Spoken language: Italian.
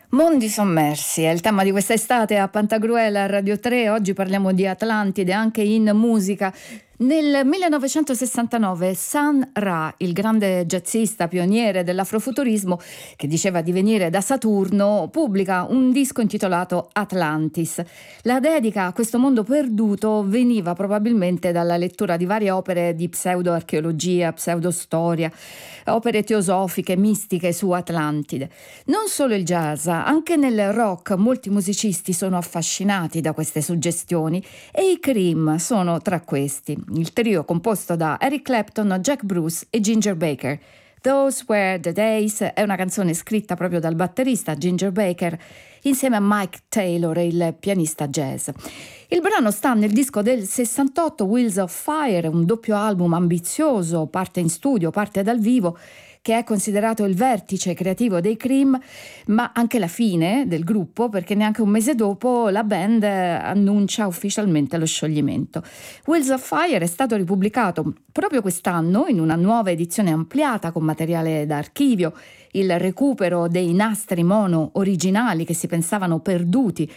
Mondi sommersi è il tema di questa estate a Pantagruela, a Radio 3. Oggi parliamo di Atlantide anche in musica. Nel 1969 Sun Ra, il grande jazzista pioniere dell'afrofuturismo che diceva di venire da Saturno, pubblica un disco intitolato Atlantis. La dedica a questo mondo perduto veniva probabilmente dalla lettura di varie opere di pseudoarcheologia, pseudostoria, opere teosofiche, mistiche su Atlantide. Non solo il jazz, anche nel rock molti musicisti sono affascinati da queste suggestioni e i Cream sono tra questi. Il trio composto da Eric Clapton, Jack Bruce e Ginger Baker. Those Were the Days è una canzone scritta proprio dal batterista Ginger Baker insieme a Mike Taylor, il pianista jazz. Il brano sta nel disco del 68 Wheels of Fire, un doppio album ambizioso, parte in studio, parte dal vivo, che è considerato il vertice creativo dei Cream, ma anche la fine del gruppo, perché neanche un mese dopo la band annuncia ufficialmente lo scioglimento. Wheels of Fire è stato ripubblicato proprio quest'anno in una nuova edizione ampliata con materiale d'archivio, il recupero dei nastri mono originali che si pensavano perduti